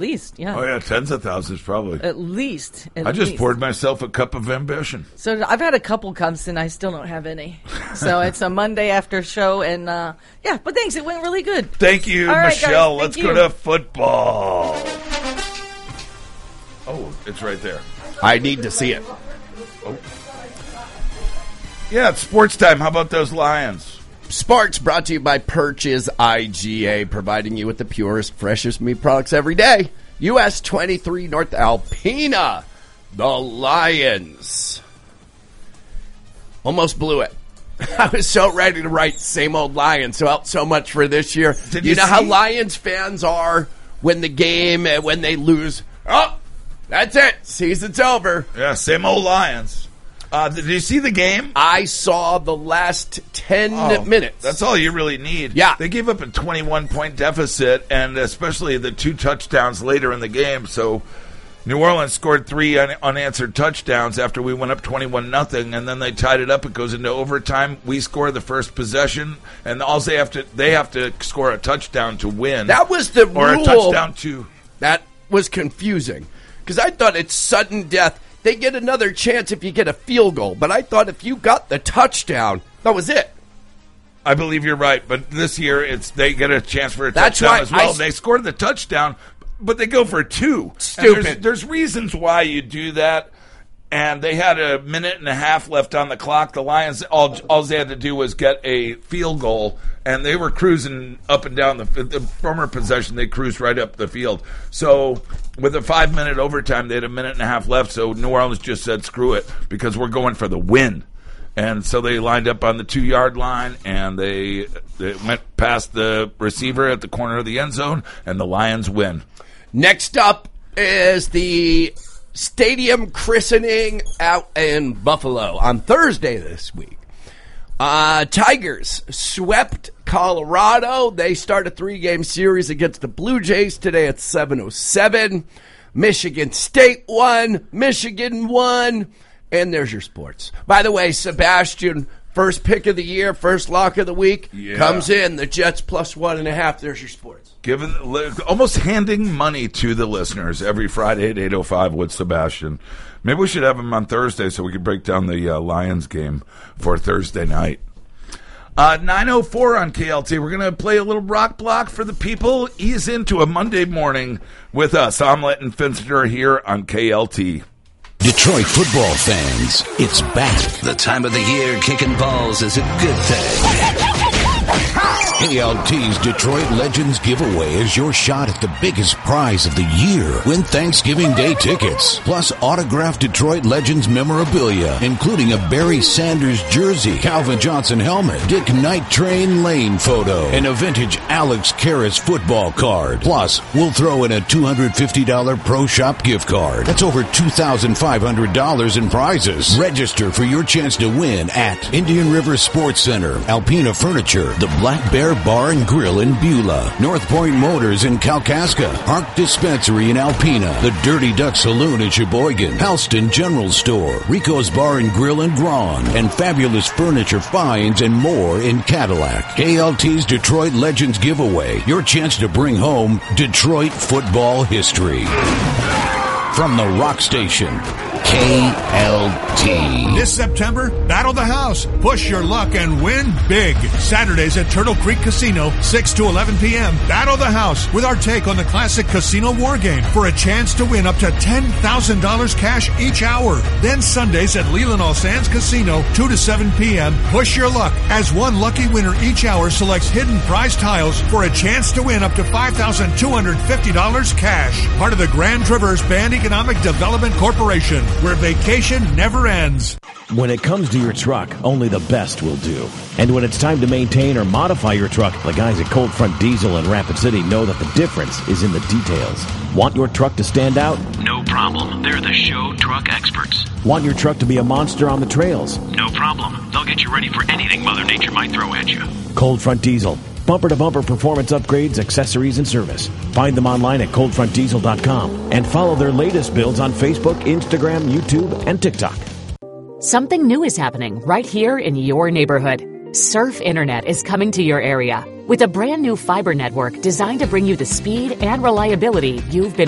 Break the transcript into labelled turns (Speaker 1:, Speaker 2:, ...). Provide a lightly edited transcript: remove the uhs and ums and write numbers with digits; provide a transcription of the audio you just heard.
Speaker 1: least, yeah.
Speaker 2: Oh, yeah, tens of thousands probably.
Speaker 1: At least.
Speaker 2: I just poured myself a cup of ambition.
Speaker 1: So I've had a couple cups, and I still don't have any. So it's a Monday after show, and but thanks. It went really good.
Speaker 2: Thank you,
Speaker 1: All right,
Speaker 2: Michelle.
Speaker 1: guys,
Speaker 2: Let's go to football. Oh, it's right there.
Speaker 3: I need to see it.
Speaker 2: Oh. Yeah, it's sports time. How about those Lions?
Speaker 3: Sparks brought to you by Purchase IGA, providing you with the purest, freshest meat products every day. US 23 North Alpena, the Lions. Almost blew it. I was so ready to write same old Lions, so much for this year.
Speaker 2: Did
Speaker 3: you know how Lions fans are when they lose? Oh, that's it. Season's over.
Speaker 2: Yeah, same old Lions. Did you see the game?
Speaker 3: I saw the last 10 minutes.
Speaker 2: That's all you really need.
Speaker 3: Yeah.
Speaker 2: They gave up a 21-point deficit, and especially the 2 touchdowns later in the game. So New Orleans scored 3 unanswered touchdowns after we went up 21-0, and then they tied it up. It goes into overtime. We score the first possession, and all they have to score a touchdown to win.
Speaker 3: That was the rule.
Speaker 2: Or a touchdown to.
Speaker 3: That was confusing because I thought it's sudden death. They get another chance if you get a field goal. But I thought if you got the touchdown, that was it.
Speaker 2: I believe you're right. But this year, they get a chance for a touchdown as well. They scored the touchdown, but they go for 2.
Speaker 3: Stupid.
Speaker 2: There's reasons why you do that. And they had a minute and a half left on the clock. The Lions, all they had to do was get a field goal, and they were cruising up and down the former possession. They cruised right up the field. So with a 5-minute overtime, they had a minute and a half left. So New Orleans just said, screw it, because we're going for the win. And so they lined up on the 2-yard line, and they went past the receiver at the corner of the end zone, and the Lions win.
Speaker 3: Next up is the stadium christening out in Buffalo on Thursday this week. Tigers swept Colorado. They start a 3-game series against the Blue Jays today at 7:07. Michigan State won. Michigan won. And there's your sports. By the way, Sebastian, first pick of the year, first lock of the week, comes in. The Jets plus 1.5. There's your sports.
Speaker 2: Almost handing money to the listeners every Friday at 8:05 with Sebastian. Maybe we should have him on Thursday so we can break down the Lions game for Thursday night. 9:04 on KLT. We're going to play a little rock block for the people. Ease into a Monday morning with us. Omelette and Finster here on KLT.
Speaker 4: Detroit football fans, it's back. The time of the year kicking balls is a good thing. KLT's Detroit Legends giveaway is your shot at the biggest prize of the year. Win Thanksgiving Day tickets, plus autographed Detroit Legends memorabilia, including a Barry Sanders jersey, Calvin Johnson helmet, Dick Night Train Lane photo, and a vintage Alex Karras football card. Plus, we'll throw in a $250 Pro Shop gift card. That's over $2,500 in prizes. Register for your chance to win at Indian River Sports Center, Alpena Furniture, the Black Bear Bar and Grill in Beulah, North Point Motors in Kalkaska, Park Dispensary in Alpena, the Dirty Duck Saloon in Sheboygan, Halston General Store, Rico's Bar and Grill in Braun, and Fabulous Furniture Finds and more in Cadillac. KLT's Detroit Legends giveaway, your chance to bring home Detroit football history. From the Rock Station, KLT.
Speaker 5: This September, battle the house, push your luck, and win big. Saturdays at Turtle Creek Casino, 6 to 11 p.m. Battle the house with our take on the classic casino war game for a chance to win up to $10,000 cash each hour. Then Sundays at Leland All Sands Casino, 2 to 7 p.m. Push your luck as one lucky winner each hour selects hidden prize tiles for a chance to win up to $5,250 cash. Part of the Grand Traverse Band Economic Development Corporation, where vacation never ends.
Speaker 6: When it comes to your truck, only the best will do. And when it's time to maintain or modify your truck, the guys at Cold Front Diesel in Rapid City know that the difference is in the details. Want your truck to stand out? No problem. They're the show truck experts. Want your truck to be a monster on the trails? No problem. They'll get you ready for anything Mother Nature might throw at you. Cold Front Diesel. Bumper-to-bumper performance upgrades, accessories, and service. Find them online at coldfrontdiesel.com and follow their latest builds on Facebook, Instagram, YouTube, and TikTok.
Speaker 7: Something new is happening right here in your neighborhood. Surf Internet is coming to your area with a brand new fiber network designed to bring you the speed and reliability you've been